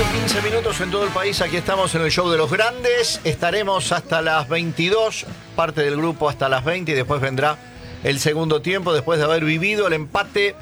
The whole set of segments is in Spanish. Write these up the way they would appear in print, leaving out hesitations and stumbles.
15 minutos en todo el país. Aquí estamos en el show de los grandes. Estaremos hasta las 22, parte del grupo hasta las 20 y después vendrá el segundo tiempo después de haber vivido el empate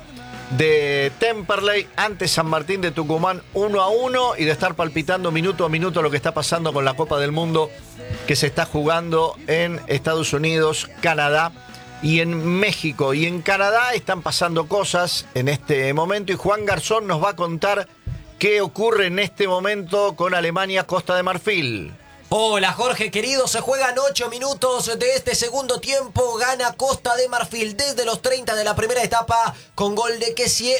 de Temperley ante San Martín de Tucumán 1-1 y de estar palpitando minuto a minuto lo que está pasando con la Copa del Mundo que se está jugando en Estados Unidos, Canadá y en México. Y en Canadá están pasando cosas en este momento y Juan Garzón nos va a contar qué ocurre en este momento con Alemania, Costa de Marfil. Hola Jorge querido, se juegan 8 minutos de este segundo tiempo, gana Costa de Marfil desde los 30 de la primera etapa con gol de Kessie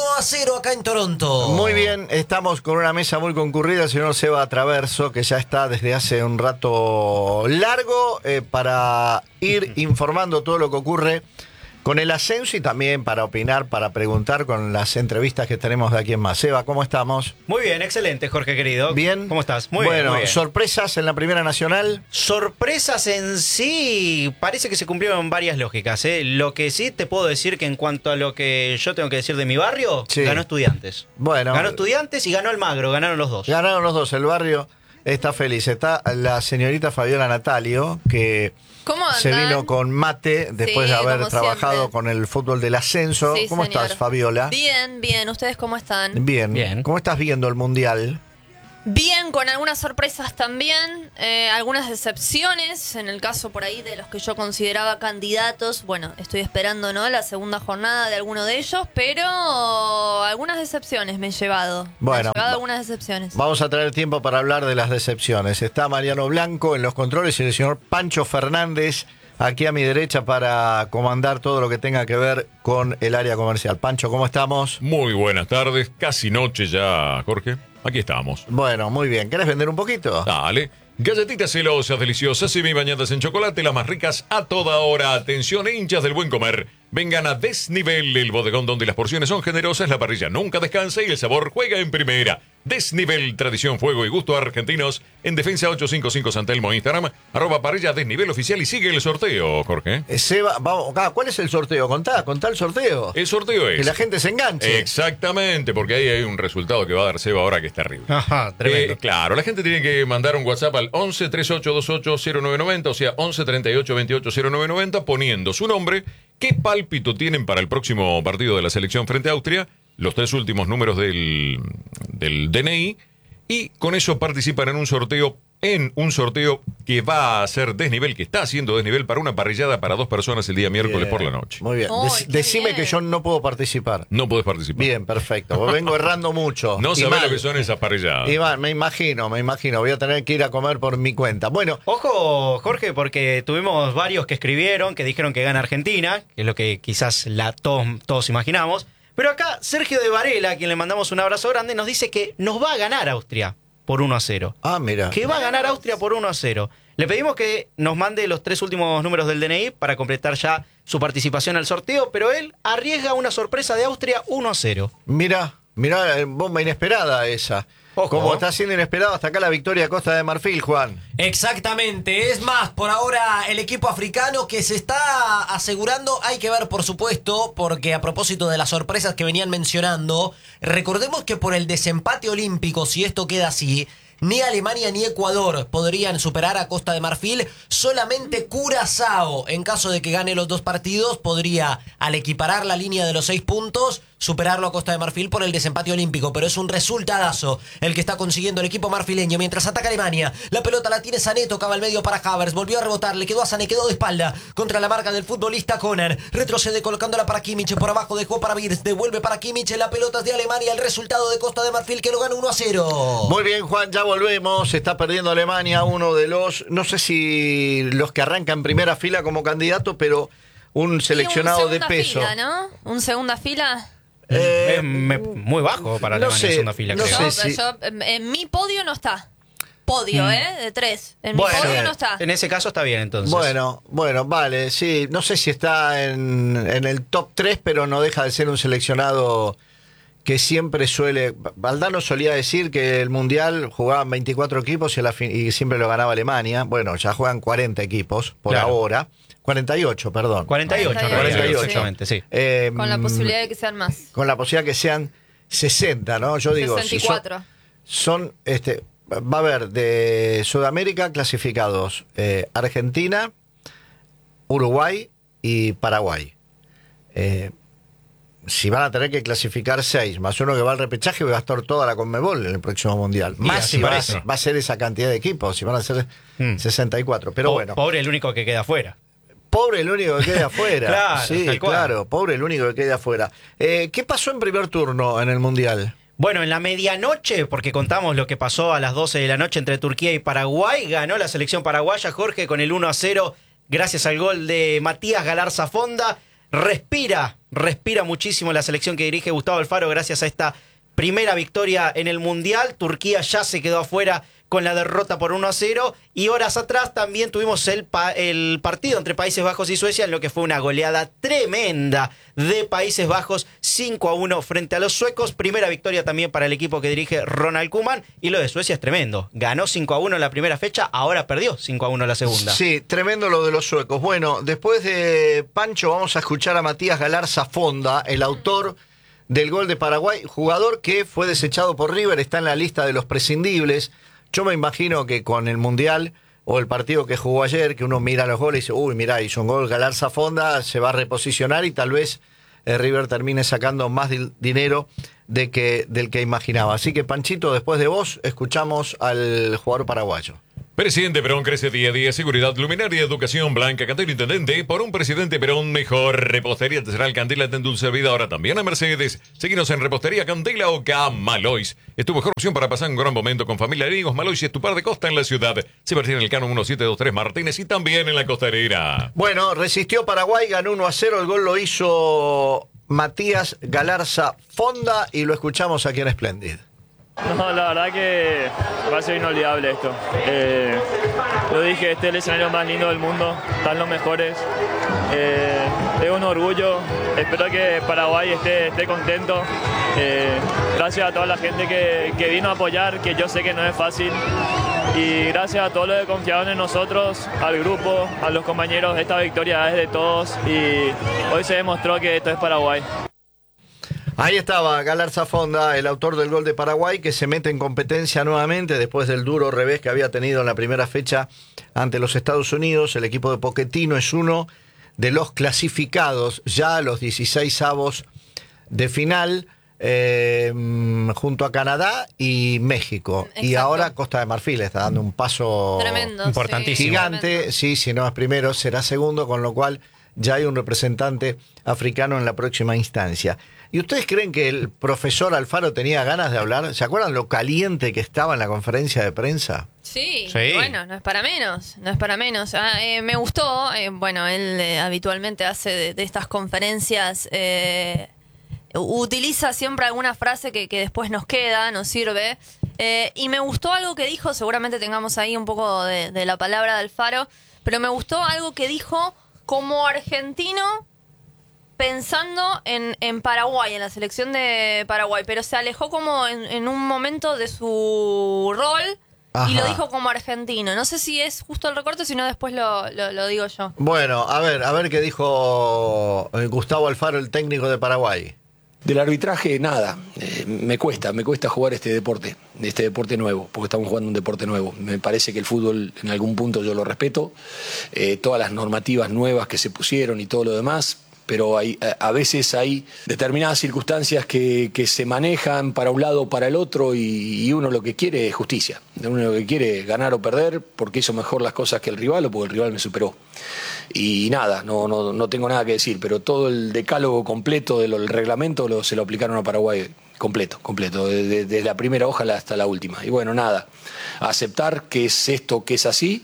1-0 acá en Toronto. Muy bien, estamos con una mesa muy concurrida, el señor Seba Traverso, que ya está desde hace un rato largo para ir informando todo lo que ocurre con el ascenso y también para opinar, para preguntar con las entrevistas que tenemos de aquí en más. Seba, ¿cómo estamos? Muy bien, excelente, Jorge querido. ¿Bien? ¿Cómo estás? Muy bueno, bien. ¿sorpresas en la Primera Nacional? Sorpresas en sí, parece que se cumplieron varias lógicas, ¿eh? Lo que sí te puedo decir que en cuanto a lo que yo tengo que decir de mi barrio, sí. Ganó Estudiantes. Bueno. Ganó Estudiantes y ganó Almagro, ganaron los dos. Ganaron los dos, el barrio está feliz. Está la señorita Fabiola Natalio, que se vino con mate después de haber trabajado siempre con el fútbol del ascenso. Sí, ¿Cómo señor. estás, Fabiola? Bien, bien. ¿Ustedes cómo están? Bien. Bien. ¿Cómo estás viendo el Mundial? Bien, con algunas sorpresas también, algunas decepciones, en el caso por ahí de los que yo consideraba candidatos. Bueno, estoy esperando, ¿no?, la segunda jornada de alguno de ellos, pero algunas decepciones me he llevado. Bueno, Algunas decepciones. Vamos a tener tiempo para hablar de las decepciones. Está Mariano Blanco en los controles y el señor Pancho Fernández aquí a mi derecha para comandar todo lo que tenga que ver con el área comercial. Pancho, ¿cómo estamos? Muy buenas tardes, casi noche ya, Jorge. Aquí estamos. Bueno, muy bien. ¿Querés vender un poquito? Dale. Galletitas celosas, deliciosas y bañadas en chocolate, las más ricas a toda hora. Atención, hinchas del buen comer. Vengan a Desnivel, el bodegón donde las porciones son generosas, la parrilla nunca descansa y el sabor juega en primera. Desnivel, tradición, fuego y gusto argentinos. En Defensa 855 San Telmo, Instagram, @parrilla Desnivel oficial y sigue el sorteo, Jorge. Seba, vamos, ¿cuál es el sorteo? Contá el sorteo. El sorteo es... Que la gente se enganche. Exactamente, porque ahí hay un resultado que va a dar Seba ahora que está arriba. Ajá, tremendo. Claro, la gente tiene que mandar un WhatsApp al 11 3828 0990, o sea, 11 38 28 0990, poniendo su nombre, qué pálpito tienen para el próximo partido de la selección frente a Austria, los 3 últimos números del DNI, y con eso participan en un sorteo que va a ser Desnivel, que está haciendo Desnivel para una parrillada para 2 personas el día miércoles Bien, por la noche. Muy bien. Oh, qué Decime bien. que yo no puedo participar. No podés participar. Bien, perfecto. Vengo errando mucho. No Y sabés mal. lo que son esas parrilladas. Y mal, me imagino. Voy a tener que ir a comer por mi cuenta. Bueno, Ojo, Jorge, porque tuvimos varios que escribieron, que dijeron que gana Argentina, que es lo que quizás todos imaginamos. Pero acá Sergio de Varela, a quien le mandamos un abrazo grande, nos dice que nos va a ganar Austria por 1-0. mira. Que va a ganar Austria por 1-0. Le pedimos que nos mande los 3 últimos números del DNI para completar ya su participación al sorteo, pero él arriesga una sorpresa de Austria 1-0. Mira, bomba inesperada esa. Ojo. Como está siendo inesperado hasta acá la victoria de Costa de Marfil, Juan. Exactamente, es más, por ahora el equipo africano que se está asegurando, hay que ver por supuesto, porque a propósito de las sorpresas que venían mencionando, recordemos que por el desempate olímpico, si esto queda así, ni Alemania ni Ecuador podrían superar a Costa de Marfil, solamente Curazao, en caso de que gane los 2 partidos, podría, al equiparar la línea de los 6 puntos, superarlo a Costa de Marfil por el desempate olímpico, pero es un resultadazo el que está consiguiendo el equipo marfileño mientras ataca Alemania. La pelota la tiene Sané, tocaba al medio para Havertz, volvió a rebotar, le quedó a Sané, quedó de espalda contra la marca del futbolista Conan, retrocede colocándola para Kimmich, por abajo dejó para Wirtz, devuelve para Kimmich, la pelota es de Alemania, el resultado de Costa de Marfil que lo gana 1-0. Muy bien, Juan, ya volvemos. Está perdiendo Alemania, uno de los, no sé si los que arrancan primera fila como candidato, pero un seleccionado de peso. Fila, ¿no? ¿Un segunda fila? Es muy bajo para no Alemania sé, en segunda fila, no creo. sé. En mi podio no está. Podio, de 3. En mi Bueno, podio no está. En ese caso está bien, entonces. Bueno, vale, sí. No sé si está en el top 3, pero no deja de ser un seleccionado que siempre suele... Valdano solía decir que el Mundial jugaban 24 equipos y siempre lo ganaba Alemania. Bueno, ya juegan 40 equipos por ahora. 48, perdón. 48, 48. exactamente, sí. Con la posibilidad de que sean más. Con la posibilidad que sean 60, ¿no? Yo digo... 64. va a haber de Sudamérica clasificados Argentina, Uruguay y Paraguay. Si van a tener que clasificar 6, más uno que va al repechaje, va a estar toda la Conmebol en el próximo Mundial. Más así si va parece. a ser esa cantidad de equipos, si van a ser 64. Pero bueno, Pobre el único que queda afuera. pobre el único que quede afuera. Claro, sí, tal cual. claro, pobre el único que quede afuera. ¿Qué pasó en primer turno en el Mundial? Bueno, en la medianoche, porque contamos lo que pasó a las 12 de la noche entre Turquía y Paraguay, ganó la selección paraguaya, Jorge, con el 1-0, gracias al gol de Matías Galarza Fonda. Respira muchísimo la selección que dirige Gustavo Alfaro gracias a esta primera victoria en el Mundial. Turquía ya se quedó afuera con la derrota por 1-0 y horas atrás también tuvimos el partido entre Países Bajos y Suecia en lo que fue una goleada tremenda de Países Bajos 5-1 frente a los suecos. Primera victoria también para el equipo que dirige Ronald Koeman y lo de Suecia es tremendo. Ganó 5-1 en la primera fecha, ahora perdió 5-1 la segunda. Sí, tremendo lo de los suecos. Bueno, después de Pancho vamos a escuchar a Matías Galarza Fonda, el autor del gol de Paraguay, jugador que fue desechado por River, está en la lista de los prescindibles. Yo me imagino que con el Mundial o el partido que jugó ayer, que uno mira los goles y dice, uy, mirá, hizo un gol Galarza Fonda, se va a reposicionar y tal vez River termine sacando más dinero del que imaginaba. Así que, Panchito, después de vos, escuchamos al jugador paraguayo. Presidente Perón crece día a día. Seguridad, luminaria, educación, Blanca, Cantero Intendente. Por un presidente Perón mejor. Repostería Artesanal Candela en dulce vida. Ahora también a Mercedes. Seguinos en Repostería Candela o Malois. Es tu mejor opción para pasar un gran momento con familia y amigos. Malois es tu par de costa en la ciudad. Sebastián Elcano 1723 Martínez y también en la costanera. Bueno, resistió Paraguay, ganó 1-0. El gol lo hizo Matías Galarza Fonda y lo escuchamos aquí en Splendid. No, la verdad que va a ser inolvidable esto. Lo dije, este es el escenario más lindo del mundo, están los mejores. Es un orgullo, espero que Paraguay esté contento. Gracias a toda la gente que vino a apoyar, que yo sé que no es fácil. Y gracias a todos los que confiaron en nosotros, al grupo, a los compañeros, esta victoria es de todos y hoy se demostró que esto es Paraguay. Ahí estaba Galarza Fonda, el autor del gol de Paraguay, que se mete en competencia nuevamente después del duro revés que había tenido en la primera fecha ante los Estados Unidos. El equipo de Pochettino es uno de los clasificados ya a los 16avos de final junto a Canadá y México. Exacto. Y ahora Costa de Marfil está dando un paso Tremendo, importantísimo. gigante. Sí, si no es primero, será segundo, con lo cual ya hay un representante africano en la próxima instancia. ¿Y ustedes creen que el profesor Alfaro tenía ganas de hablar? ¿Se acuerdan lo caliente que estaba en la conferencia de prensa? Sí, Sí. bueno, no es para menos, no es para menos. Me gustó, bueno, él habitualmente hace de estas conferencias, utiliza siempre alguna frase que después nos queda, nos sirve. Y me gustó algo que dijo, seguramente tengamos ahí un poco de la palabra de Alfaro, pero me gustó algo que dijo como argentino pensando en Paraguay, en la selección de Paraguay, pero se alejó como en un momento de su rol. Ajá. Y lo dijo como argentino. No sé si es justo el recorte, si no después lo digo yo. Bueno, a ver qué dijo Gustavo Alfaro, el técnico de Paraguay. Del arbitraje, nada. Me cuesta jugar este deporte nuevo, porque estamos jugando un deporte nuevo. Me parece que el fútbol, en algún punto yo lo respeto, todas las normativas nuevas que se pusieron y todo lo demás, pero a veces hay determinadas circunstancias que se manejan para un lado o para el otro y uno lo que quiere es justicia. Uno lo que quiere es ganar o perder porque hizo mejor las cosas que el rival o porque el rival me superó. Y nada, no tengo nada que decir, pero todo el decálogo completo del reglamento se lo aplicaron a Paraguay completo, desde la primera hoja hasta la última. Y bueno, nada, a aceptar que es esto, que es así,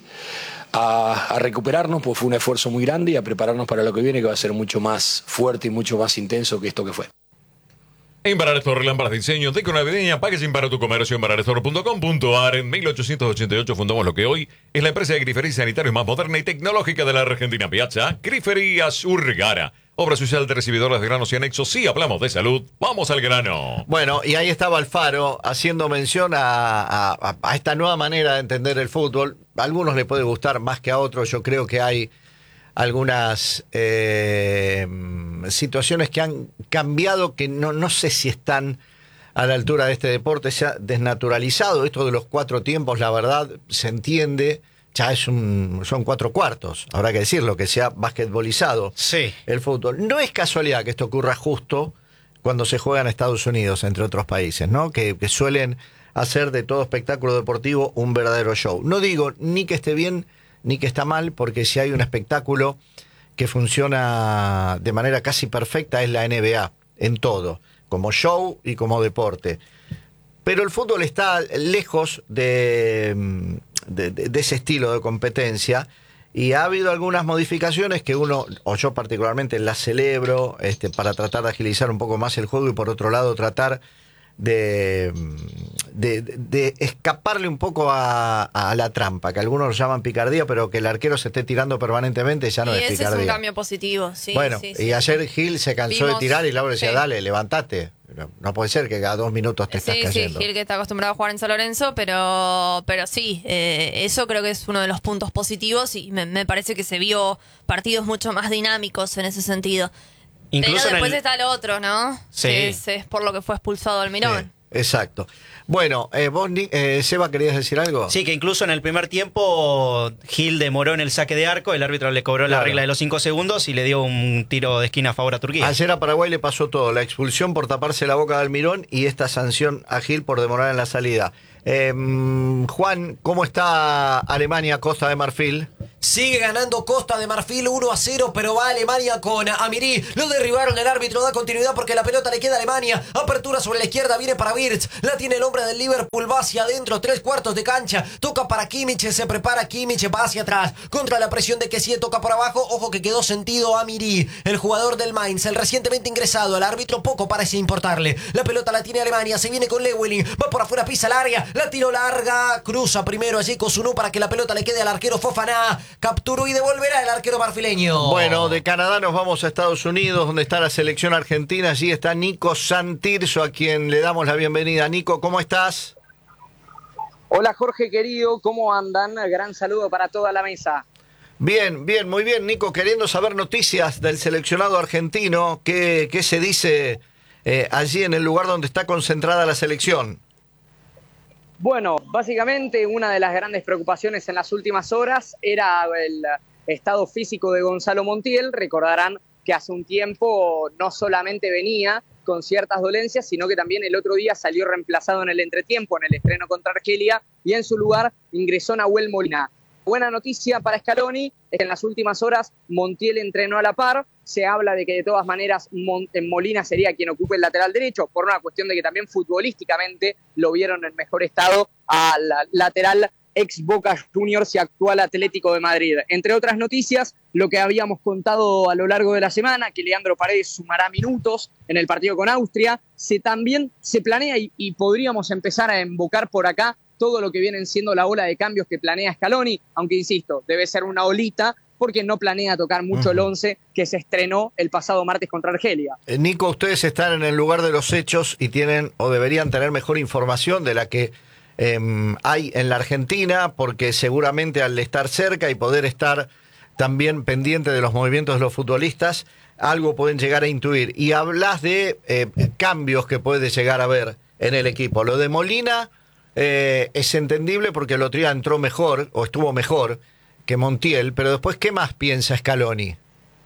a recuperarnos, pues fue un esfuerzo muy grande, y a prepararnos para lo que viene, que va a ser mucho más fuerte y mucho más intenso que esto que fue. En Bararestore, lámparas de diseño, deco navideña, packaging para tu comercio en bararestore.com.ar. En 1888 fundamos lo que hoy es la empresa de griferías sanitarios más moderna y tecnológica de la Argentina. Piazza Griferías Urgara. Obra social de recibidoras de granos y anexos. Sí, hablamos de salud. Vamos al grano. Bueno, y ahí estaba Alfaro haciendo mención a esta nueva manera de entender el fútbol. A algunos le puede gustar más que a otros. Yo creo que hay algunas situaciones que han cambiado que no sé si están a la altura de este deporte. Se ha desnaturalizado esto de los 4 tiempos, la verdad, se entiende. Ya son 4 cuartos, habrá que decirlo, que se ha basquetbolizado Sí. el fútbol. No es casualidad que esto ocurra justo cuando se juega en Estados Unidos, entre otros países, ¿no? Que suelen hacer de todo espectáculo deportivo un verdadero show. No digo ni que esté bien ni que está mal, porque si hay un espectáculo que funciona de manera casi perfecta es la NBA, en todo, como show y como deporte. Pero el fútbol está lejos de ese estilo de competencia, y ha habido algunas modificaciones que uno, o yo particularmente, las celebro para tratar de agilizar un poco más el juego, y por otro lado tratar de escaparle un poco a la trampa, que algunos lo llaman picardía, pero que el arquero se esté tirando permanentemente ya no Y es ese picardía. es un cambio positivo, sí. Bueno, sí, y sí. ayer Gil se cansó de tirar y Laura decía, sí. dale, levantate. No puede ser que cada 2 minutos te estás Sí, cayendo. Gil, que está acostumbrado a jugar en San Lorenzo, pero sí, eso creo que es uno de los puntos positivos, y me parece que se vio partidos mucho más dinámicos en ese sentido. Incluso pero en después el- está lo otro, ¿no? Sí. Que es por lo que fue expulsado Almirón. Exacto. Bueno, vos, Seba, ¿querías decir algo? Sí, que incluso en el primer tiempo Gil demoró en el saque de arco, el árbitro le cobró la Claro. regla de los 5 segundos y le dio un tiro de esquina a favor a Turquía. Ayer a Paraguay le pasó todo, la expulsión por taparse la boca de Almirón y esta sanción a Gil por demorar en la salida. Juan, ¿cómo está Alemania, Costa de Marfil? Sigue ganando Costa de Marfil 1-0, pero va Alemania con Amiri. Lo derribaron, el árbitro da continuidad porque la pelota le queda a Alemania. Apertura sobre la izquierda, viene para Wirtz. La tiene el hombre del Liverpool, va hacia adentro, 3/4 de cancha. Toca para Kimmich, se prepara Kimmich, va hacia atrás. Contra la presión de Kessie, toca por abajo. Ojo que quedó sentido Amiri, el jugador del Mainz, el recientemente ingresado. Al árbitro poco parece importarle. La pelota la tiene Alemania, se viene con Lewelling. Va por afuera, pisa el área. La tiro larga, cruza primero allí Kozunu para que la pelota le quede al arquero Fofana. Capturó y devolverá el arquero marfileño. Bueno, de Canadá nos vamos a Estados Unidos, donde está la selección argentina. Allí está Nico Santirso, a quien le damos la bienvenida. Nico, ¿cómo estás? Hola Jorge querido, ¿cómo andan? Gran saludo para toda la mesa. Bien, bien, muy bien, Nico. Queriendo saber noticias del seleccionado argentino, ¿qué se dice allí en el lugar donde está concentrada la selección? Bueno, básicamente una de las grandes preocupaciones en las últimas horas era el estado físico de Gonzalo Montiel. Recordarán que hace un tiempo no solamente venía con ciertas dolencias, sino que también el otro día salió reemplazado en el entretiempo, en el estreno contra Argelia, y en su lugar ingresó Nahuel Molina. Buena noticia para Scaloni es que en las últimas horas Montiel entrenó a la par. Se habla de que de todas maneras Molina sería quien ocupe el lateral derecho, por una cuestión de que también futbolísticamente lo vieron en mejor estado al lateral ex Boca Juniors y actual Atlético de Madrid. Entre otras noticias, lo que habíamos contado a lo largo de la semana, que Leandro Paredes sumará minutos en el partido con Austria. También se planea y podríamos empezar a invocar por acá todo lo que vienen siendo la ola de cambios que planea Scaloni, aunque insisto, debe ser una olita porque no planea tocar mucho el 11 que se estrenó el pasado martes contra Argelia. Nico, ustedes están en el lugar de los hechos y tienen o deberían tener mejor información de la que hay en la Argentina, porque seguramente al estar cerca y poder estar también pendiente de los movimientos de los futbolistas, algo pueden llegar a intuir. Y hablas de cambios que puede llegar a haber en el equipo. Lo de Molina es entendible porque el otro día entró mejor o estuvo mejor que Montiel, pero después, ¿qué más piensa Scaloni?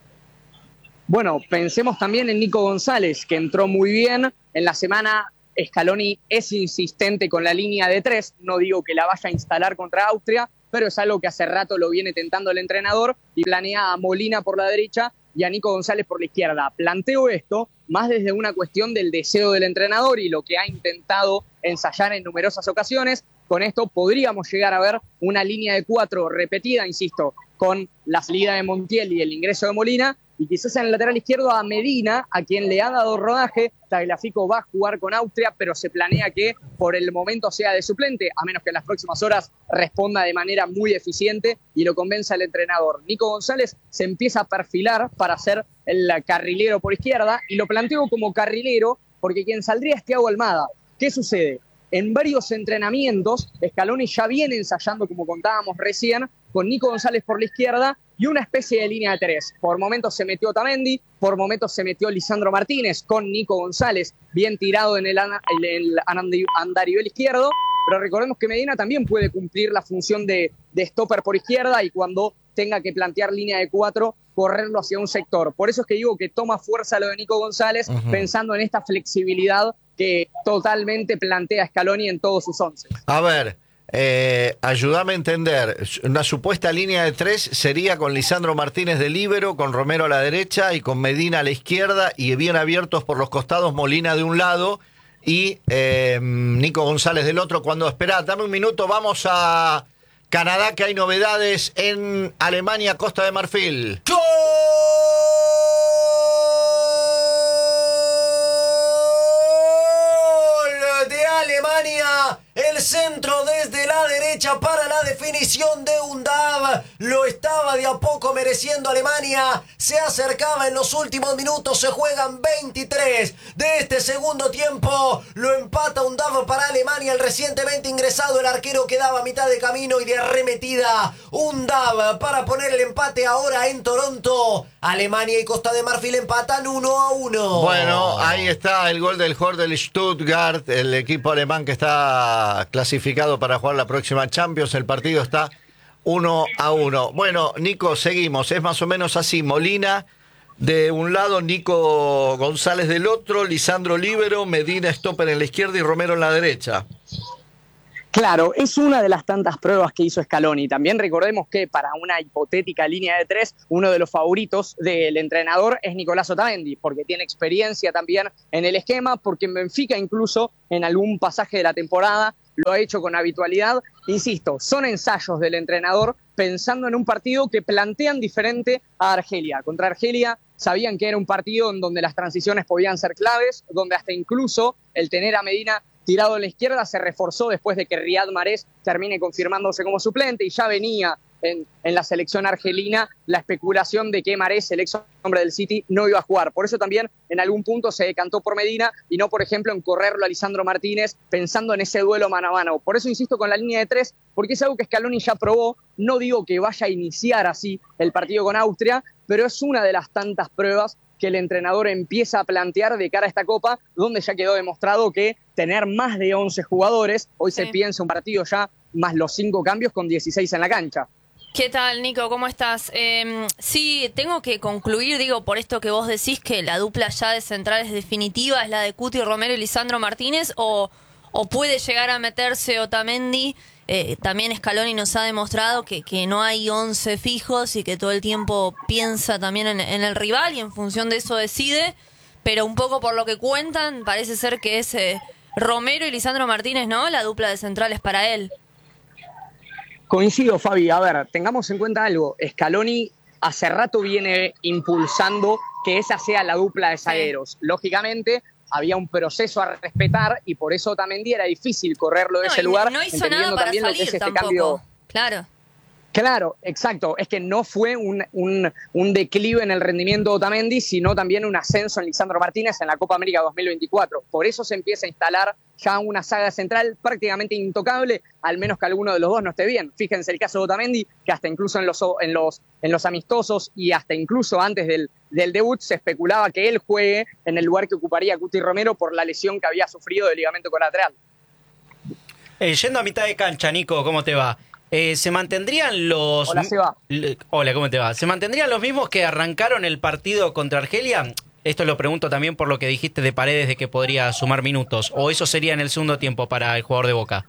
Bueno, pensemos también en Nico González, que entró muy bien. En la semana Scaloni es insistente con la línea de 3, no digo que la vaya a instalar contra Austria, pero es algo que hace rato lo viene tentando el entrenador y planea a Molina por la derecha y a Nico González por la izquierda. Planteo esto más desde una cuestión del deseo del entrenador y lo que ha intentado ensayar en numerosas ocasiones. Con esto podríamos llegar a ver una línea de 4 repetida, insisto, con la salida de Montiel y el ingreso de Molina, y quizás en el lateral izquierdo a Medina, a quien le ha dado rodaje. Tagliafico va a jugar con Austria, pero se planea que por el momento sea de suplente, a menos que en las próximas horas responda de manera muy eficiente y lo convenza el entrenador. Nico González se empieza a perfilar para ser el carrilero por izquierda, y lo planteo como carrilero porque quien saldría es Thiago Almada. ¿Qué sucede? En varios entrenamientos, Scaloni ya viene ensayando, como contábamos recién, con Nico González por la izquierda y una especie de línea de 3. Por momentos se metió Otamendi, por momentos se metió Lisandro Martínez con Nico González, bien tirado en el andarivel izquierdo, pero recordemos que Medina también puede cumplir la función de stopper por izquierda y cuando tenga que plantear línea de 4, correrlo hacia un sector. Por eso es que digo que toma fuerza lo de Nico González, pensando en esta flexibilidad que totalmente plantea Scaloni en todos sus 11. A ver, ayúdame a entender. Una supuesta línea de 3 sería con Lisandro Martínez de líbero, con Romero a la derecha y con Medina a la izquierda y bien abiertos por los costados, Molina de un lado y Nico González del otro. Cuando esperá, dame un minuto, vamos a Canadá, que hay novedades en Alemania, Costa de Marfil. ¡Gol de Alemania! El centro desde la derecha para la definición de Undav. Lo estaba de a poco mereciendo Alemania. Se acercaba en los últimos minutos. Se juegan 23 de este segundo tiempo. Lo empata Undav para Alemania. El recientemente ingresado, el arquero, quedaba a mitad de camino y de arremetida. Undav para poner el empate ahora en Toronto. Alemania y Costa de Marfil empatan 1-1. Bueno, ahí está el gol del Hordel Stuttgart, el equipo alemán que está clasificado para jugar la próxima Champions. El partido está 1-1. Bueno, Nico, seguimos. Es más o menos así. Molina de un lado, Nico González del otro, Lisandro líbero, Medina stopper en la izquierda y Romero en la derecha. Claro, es una de las tantas pruebas que hizo Scaloni. También recordemos que para una hipotética línea de 3, uno de los favoritos del entrenador es Nicolás Otamendi, porque tiene experiencia también en el esquema, porque en Benfica incluso en algún pasaje de la temporada lo ha hecho con habitualidad. Insisto, son ensayos del entrenador pensando en un partido que plantean diferente a Argelia. Contra Argelia sabían que era un partido en donde las transiciones podían ser claves, donde hasta incluso el tener a Medina tirado a la izquierda se reforzó después de que Riyad Mahrez termine confirmándose como suplente y ya venía en la selección argelina la especulación de que Mahrez, el ex hombre del City, no iba a jugar. Por eso también en algún punto se decantó por Medina y no, por ejemplo, en correrlo a Lisandro Martínez pensando en ese duelo mano a mano. Por eso insisto con la línea de 3, porque es algo que Scaloni ya probó. No digo que vaya a iniciar así el partido con Austria, pero es una de las tantas pruebas que el entrenador empieza a plantear de cara a esta Copa, donde ya quedó demostrado que tener más de 11 jugadores, hoy se piensa un partido ya más los 5 cambios con 16 en la cancha. ¿Qué tal, Nico? ¿Cómo estás? Sí, tengo que concluir, digo, por esto que vos decís que la dupla ya de centrales definitiva es la de Cuti Romero y Lisandro Martínez, o puede llegar a meterse Otamendi. También Scaloni nos ha demostrado que no hay 11 fijos y que todo el tiempo piensa también en el rival y en función de eso decide, pero un poco por lo que cuentan parece ser que es Romero y Lisandro Martínez, ¿no? La dupla de centrales para él. Coincido, Fabi. A ver, tengamos en cuenta algo. Scaloni hace rato viene impulsando que esa sea la dupla de zagueros. Lógicamente, había un proceso a respetar y por eso Otamendi era difícil correrlo de ese lugar. No hizo nada para salir lo que es este tampoco. Cambio. Claro, exacto. Es que no fue un declive en el rendimiento de Otamendi, sino también un ascenso en Lisandro Martínez en la Copa América 2024. Por eso se empieza a instalar ya una saga central prácticamente intocable, al menos que alguno de los dos no esté bien. Fíjense el caso de Otamendi, que hasta incluso en los amistosos y hasta incluso antes del debut se especulaba que él juegue en el lugar que ocuparía Cuti Romero por la lesión que había sufrido de ligamento colateral. Yendo a mitad de cancha, Nico, ¿cómo te va? ¿Se mantendrían los... Hola, Seba. Hola, ¿cómo te va? ¿Se mantendrían los mismos que arrancaron el partido contra Argelia? Esto lo pregunto también por lo que dijiste de Paredes de que podría sumar minutos. ¿O eso sería en el segundo tiempo para el jugador de Boca?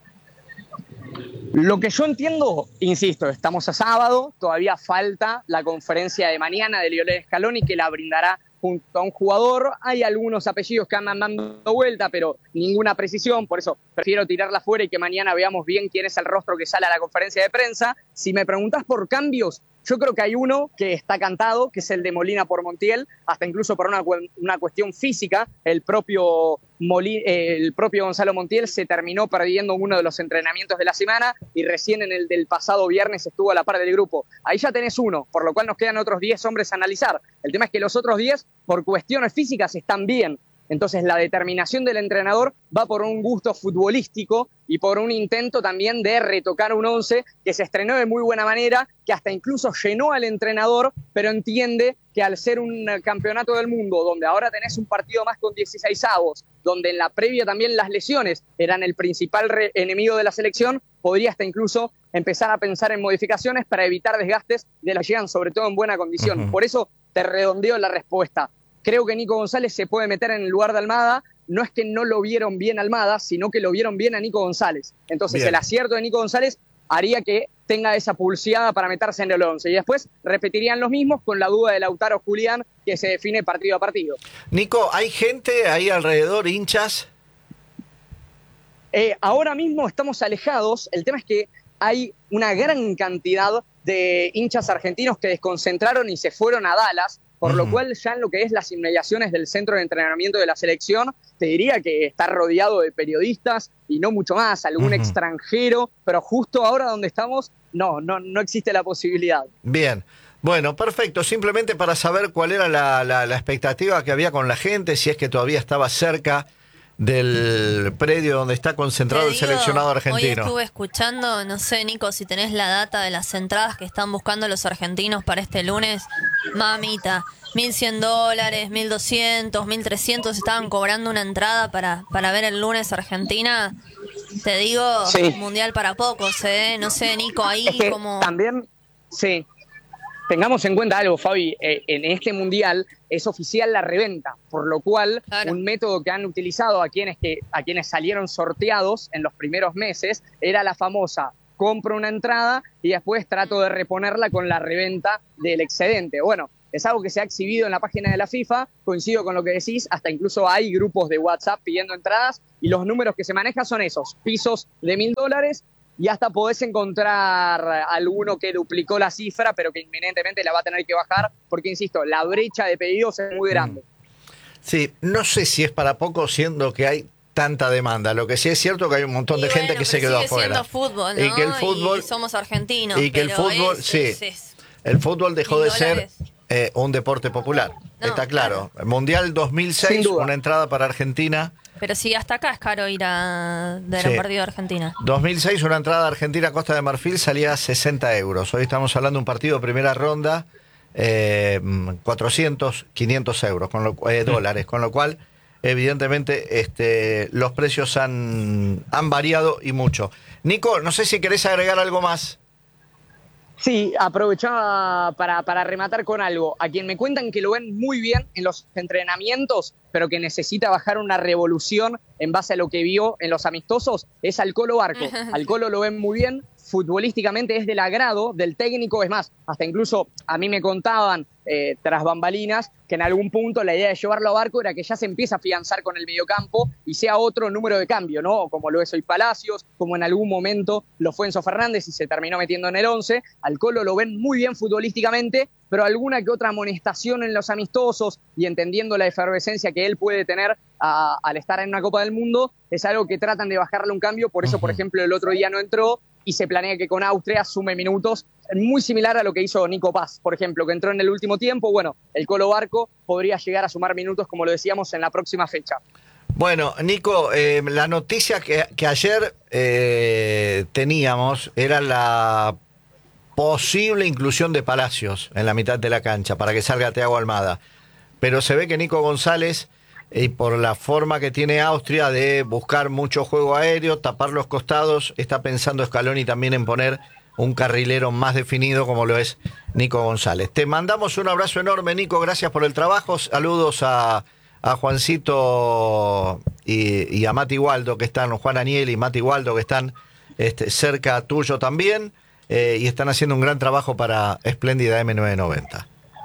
Lo que yo entiendo, insisto, estamos a sábado, todavía falta la conferencia de mañana de Lionel Scaloni que la brindará junto a un jugador. Hay algunos apellidos que andan dando vuelta, pero ninguna precisión, por eso prefiero tirarla fuera y que mañana veamos bien quién es el rostro que sale a la conferencia de prensa. Si me preguntás por cambios, yo creo que hay uno que está cantado, que es el de Molina por Montiel, hasta incluso por una cuestión física. El propio Gonzalo Montiel se terminó perdiendo uno de los entrenamientos de la semana y recién en el del pasado viernes estuvo a la par del grupo. Ahí ya tenés uno, por lo cual nos quedan otros 10 hombres a analizar. El tema es que los otros 10, por cuestiones físicas, están bien. Entonces la determinación del entrenador va por un gusto futbolístico y por un intento también de retocar un 11 que se estrenó de muy buena manera, que hasta incluso llenó al entrenador, pero entiende que al ser un campeonato del mundo, donde ahora tenés un partido más con 16avos, donde en la previa también las lesiones eran el principal enemigo de la selección, podría hasta incluso empezar a pensar en modificaciones para evitar desgastes de la llegan, sobre todo en buena condición. Por eso te redondeo la respuesta. Creo que Nico González se puede meter en el lugar de Almada. No es que no lo vieron bien a Almada, sino que lo vieron bien a Nico González. Entonces el acierto de Nico González haría que tenga esa pulseada para meterse en el 11. Y después repetirían los mismos con la duda de Lautaro Julián, que se define partido a partido. Nico, ¿hay gente ahí alrededor, hinchas? Ahora mismo estamos alejados. El tema es que hay una gran cantidad de hinchas argentinos que desconcentraron y se fueron a Dallas, por lo cual ya en lo que es las inmediaciones del centro de entrenamiento de la selección, te diría que está rodeado de periodistas y no mucho más, algún extranjero, pero justo ahora donde estamos no existe la posibilidad. Bien, bueno, perfecto, simplemente para saber cuál era la expectativa que había con la gente, si es que todavía estaba cerca del predio donde está concentrado el seleccionado argentino. Hoy estuve escuchando, no sé, Nico, si tenés la data de las entradas que están buscando los argentinos para este lunes. Mamita, $1.100, $1.200, $1.300 estaban cobrando una entrada para ver el lunes Argentina. Te digo, mundial para pocos, ¿eh? No sé, Nico, ahí es que como... También, sí. Tengamos en cuenta algo, Fabi, en este mundial es oficial la reventa, por lo cual un método que han utilizado a quienes salieron sorteados en los primeros meses era la famosa compro una entrada y después trato de reponerla con la reventa del excedente. Bueno, es algo que se ha exhibido en la página de la FIFA, coincido con lo que decís, hasta incluso hay grupos de WhatsApp pidiendo entradas y los números que se manejan son esos, pisos de $1.000 y hasta podés encontrar alguno que duplicó la cifra, pero que inminentemente la va a tener que bajar, porque, insisto, la brecha de pedidos es muy grande. Sí, no sé si es para poco, siendo que hay tanta demanda. Lo que sí es cierto que hay un montón de gente que se quedó afuera. Fútbol, ¿no? Y que el fútbol... Y somos argentinos. Y que el fútbol, el fútbol dejó de ser un deporte popular. No, está claro. Mundial 2006, una entrada para Argentina... Pero sí, hasta acá es caro ir a ver un partido de Argentina. 2006, una entrada a Argentina Costa de Marfil salía a 60 euros. Hoy estamos hablando de un partido de primera ronda, 400, 500 euros, dólares. Con lo cual, evidentemente, los precios han variado y mucho. Nico, no sé si querés agregar algo más. Sí, aprovechaba para rematar con algo. A quien me cuentan que lo ven muy bien en los entrenamientos, pero que necesita bajar una revolución en base a lo que vio en los amistosos, es al Colo Barco. Al Colo lo ven muy bien, futbolísticamente es del agrado del técnico, es más, hasta incluso a mí me contaban tras bambalinas que en algún punto la idea de llevarlo a Barco era que ya se empieza a afianzar con el mediocampo y sea otro número de cambio, ¿no? Como lo es hoy Palacios, como en algún momento lo fue Enzo Fernández y se terminó metiendo en el 11. Al Colo lo ven muy bien futbolísticamente, pero alguna que otra amonestación en los amistosos y entendiendo la efervescencia que él puede tener al estar en una Copa del Mundo, es algo que tratan de bajarle un cambio. Por eso, por ejemplo, el otro día no entró y se planea que con Austria sume minutos, muy similar a lo que hizo Nico Paz, por ejemplo, que entró en el último tiempo. Bueno, el Colo Barco podría llegar a sumar minutos, como lo decíamos, en la próxima fecha. Bueno, Nico, la noticia que ayer teníamos era la posible inclusión de Palacios en la mitad de la cancha para que salga Thiago Almada. Pero se ve que Nico González, y por la forma que tiene Austria de buscar mucho juego aéreo, tapar los costados, está pensando Scaloni también en poner un carrilero más definido como lo es Nico González. Te mandamos un abrazo enorme, Nico, gracias por el trabajo. Saludos a Juancito y a Mati Waldo, que están, Juan Aniel y Mati Waldo, que están cerca tuyo también, y están haciendo un gran trabajo para Espléndida M990.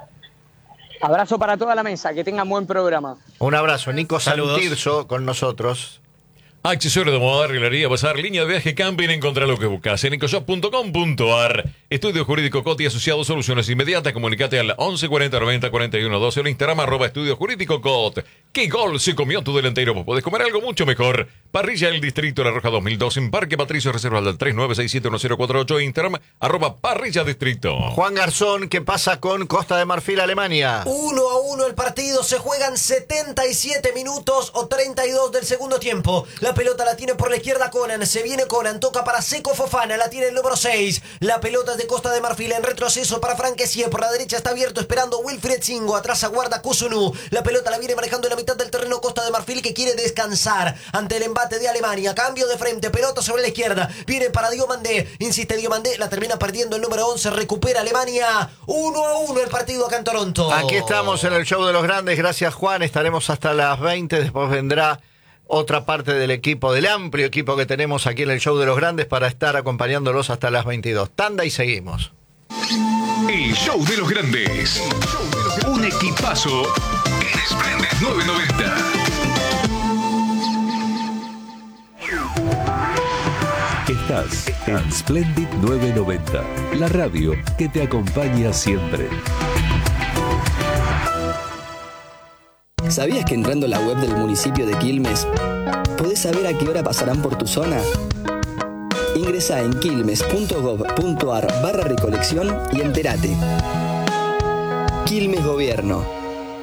Abrazo para toda la mesa, que tengan buen programa. Un abrazo, Nico Saludos. Santirso con nosotros. Accesorio de moda, arreglaría, pasar, línea de viaje, camping, encontrar lo que buscas en ecoshop.com.ar. Estudio Jurídico Coti Asociado, soluciones inmediatas. Comunicate al 11 40 90 41 12 o en Instagram @Estudio Jurídico Cot. ¿Qué gol se comió tu delantero? Vos podés comer algo mucho mejor. Parrilla El Distrito, La Roja 2002, en Parque Patricio, reserva al 39671048, Instagram, @Parrilla Distrito. Juan Garzón, ¿qué pasa con Costa de Marfil, Alemania? 1-1 el partido, se juegan 77 minutos o 32 del segundo tiempo. La pelota la tiene por la izquierda Conan, se viene Conan, toca para Seco Fofana, la tiene el número 6. La pelota es de Costa de Marfil en retroceso para Frank Kessie, por la derecha está abierto esperando Wilfried Singo, atrás aguarda Kusunu. La pelota la viene manejando en la mitad del terreno Costa de Marfil, que quiere descansar ante el embate de Alemania. Cambio de frente, pelota sobre la izquierda, viene para Diomandé, insiste Diomandé, la termina perdiendo el número 11, recupera Alemania. 1-1 el partido acá en Toronto. Aquí estamos en el show de los grandes, gracias Juan, estaremos hasta las 20, después vendrá otra parte del equipo, del amplio equipo que tenemos aquí en el show de los grandes para estar acompañándolos hasta las 22. Tanda y seguimos. El show de los grandes. Un equipazo en Splendid 990. Estás en Splendid 990, la radio que te acompaña siempre. ¿Sabías que entrando a la web del municipio de Quilmes podés saber a qué hora pasarán por tu zona? Ingresá en quilmes.gov.ar/recolección y entérate. Quilmes Gobierno.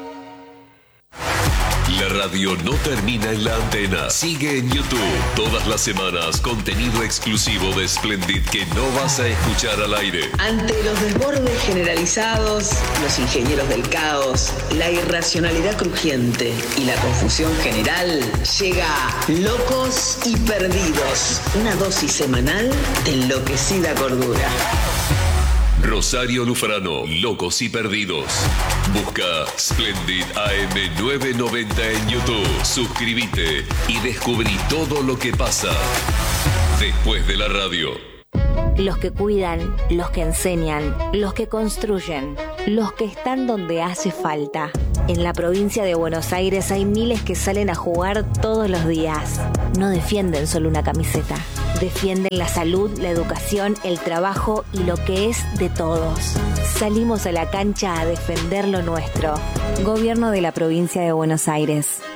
La radio no termina en la antena. Sigue en YouTube. Todas las semanas, contenido exclusivo de Splendid que no vas a escuchar al aire. Ante los desbordes generalizados, los ingenieros del caos, la irracionalidad crujiente y la confusión general, llega Locos y Perdidos. Una dosis semanal de enloquecida cordura. Rosario Lufrano, Locos y Perdidos. Busca Splendid AM 990 en YouTube. Suscríbete y descubrí todo lo que pasa después de la radio. Los que cuidan, los que enseñan, los que construyen, los que están donde hace falta. En la provincia de Buenos Aires hay miles que salen a jugar todos los días. No defienden solo una camiseta. Defienden la salud, la educación, el trabajo y lo que es de todos. Salimos a la cancha a defender lo nuestro. Gobierno de la provincia de Buenos Aires.